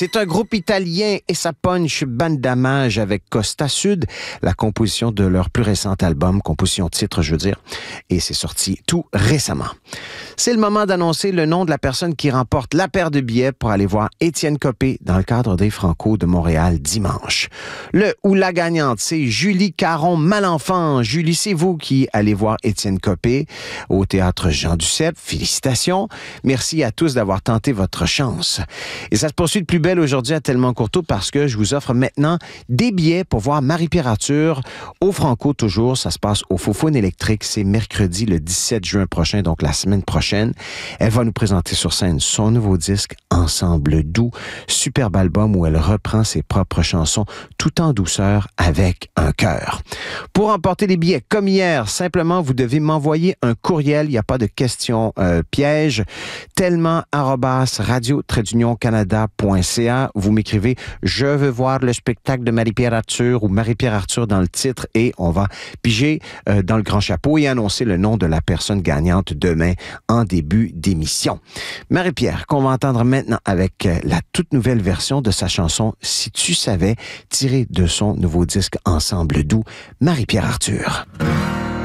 C'est un groupe italien et ça punch bandamage avec Costa Sud, la composition de leur plus récent album, composition titre, je veux dire, et c'est sorti tout récemment. C'est le moment d'annoncer le nom de la personne qui remporte la paire de billets pour aller voir Étienne Copé dans le cadre des Franco de Montréal dimanche. Le ou la gagnante, c'est Julie Caron-Malenfant. Julie, c'est vous qui allez voir Étienne Copé au Théâtre Jean Duceppe. Félicitations. Merci à tous d'avoir tenté votre chance. Et ça se poursuit de plus belle aujourd'hui à Tellement Courteau parce que je vous offre maintenant des billets pour voir Marie-Pierre Arthur au Franco toujours. Ça se passe au Faux-Faune électrique. C'est mercredi le 17 juin prochain, donc la semaine prochaine. Elle va nous présenter sur scène son nouveau disque Ensemble doux, superbe album où elle reprend ses propres chansons tout en douceur avec un cœur. Pour emporter les billets comme hier, simplement vous devez m'envoyer un courriel, il n'y a pas de question piège, tellement@radio-canada.ca. Vous m'écrivez « Je veux voir le spectacle de Marie-Pierre Arthur » ou « Marie-Pierre Arthur » dans le titre et on va piger dans le grand chapeau et annoncer le nom de la personne gagnante demain en début d'émission. Marie-Pierre, qu'on va entendre maintenant avec la toute nouvelle version de sa chanson « Si tu savais », tirée de son nouveau disque Ensemble doux, Marie-Pierre Arthur.